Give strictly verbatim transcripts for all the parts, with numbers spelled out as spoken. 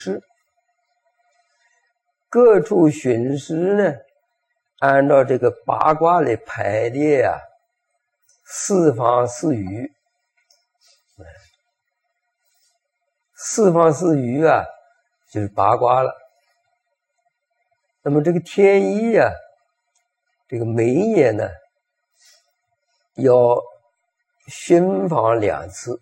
各处巡视呢，按照这个八卦的排列啊，四方四隅，四方四隅啊，就是八卦了。那么这个天意啊，这个每年呢，要巡访两次，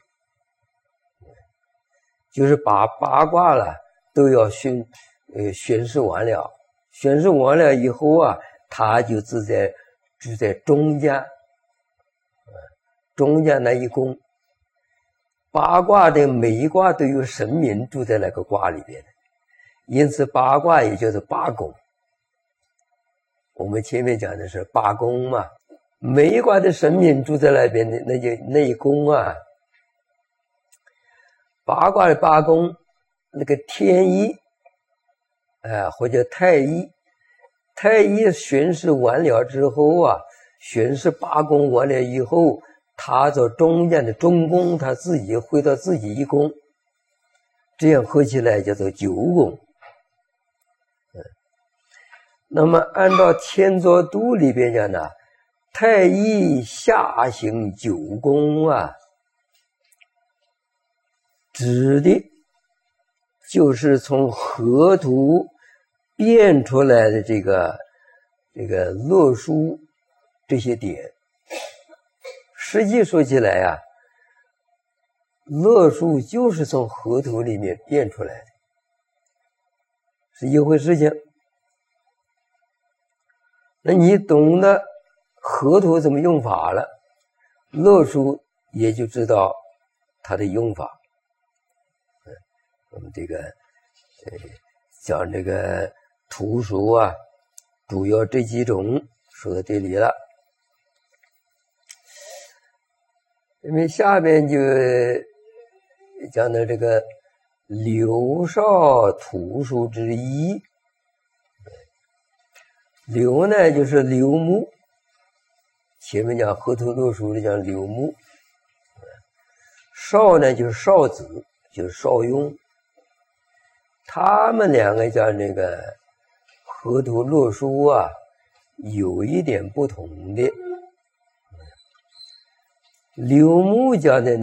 就是把八卦了都要巡呃巡视完了，巡视完了以后啊，他就自在住在中间，中间那一宫，八卦的每一卦都有神明住在那个卦里边的，因此八卦也叫做八宫。我们前面讲的是八宫嘛，每一卦的神明住在那边的，那就那一宫啊，八卦的八宫，那个天意，啊，或者太医，太医巡视完了之后啊，巡视八宫完了以后，他做中间的中宫，他自己回到自己一宫，这样合起来叫做九宫。嗯，那么按照天作度里边讲呢，太医下行九宫啊，指的就是从河图变出来的这个这个洛书这些点。实际说起来啊，洛书就是从河图里面变出来的，是一回事情。那你懂得河图怎么用法了，洛书也就知道它的用法。我们这个呃讲这个图书啊，主要这几种说到这里了。因为下边就讲到这个刘少图书之一。刘呢就是刘牧，前面讲河图洛书的讲刘牧。少呢就是少子，就是少雍。他们两个讲这个河图洛书啊，有一点不同的。刘牧讲的呢，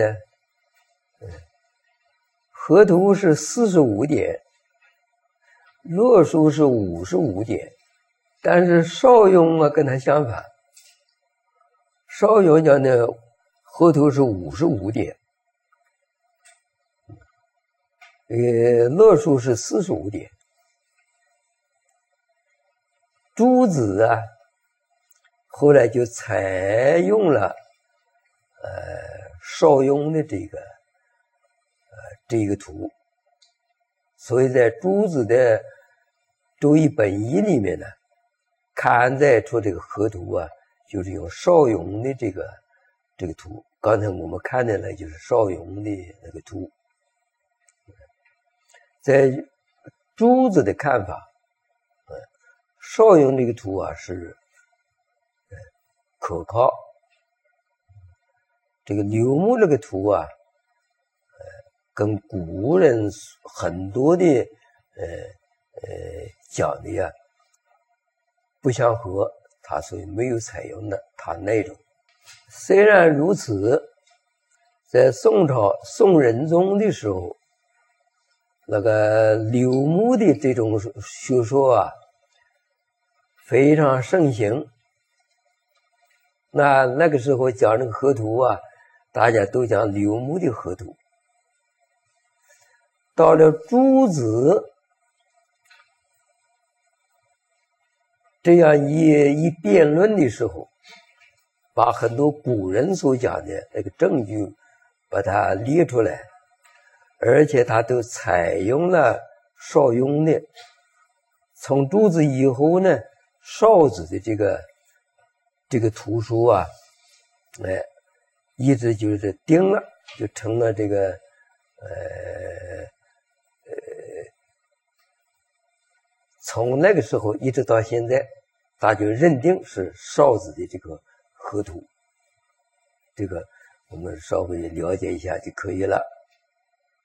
河图是四十五点，洛书是五十五点，但是少雍啊跟他相反，少雍讲的河图是五十五点，呃，洛书是四十五点。朱子啊，后来就采用了呃少雍的这个呃这个图，所以在朱子的《周易本义》里面呢，刊载出这个河图啊，就是用少雍的这个这个图。刚才我们看的呢，就是少雍的那个图。在朱子的看法，呃，少雍这个图啊是呃可靠。这个刘牧这个图啊，呃，跟古人很多的呃呃讲的呀不相合，他所以没有采用的他那种。虽然如此，在宋朝宋仁宗的时候，那个刘牧的这种学说啊非常盛行。那那个时候讲这个河图啊，大家都讲刘牧的河图。到了朱子这样一一辩论的时候，把很多古人所讲的那个证据把它列出来，而且他都采用了少雍的。从朱子以后呢，少子的这个这个图书啊，哎，一直就是定了，就成了这个呃呃，从那个时候一直到现在，大家就认定是少子的这个河图。这个我们稍微了解一下就可以了。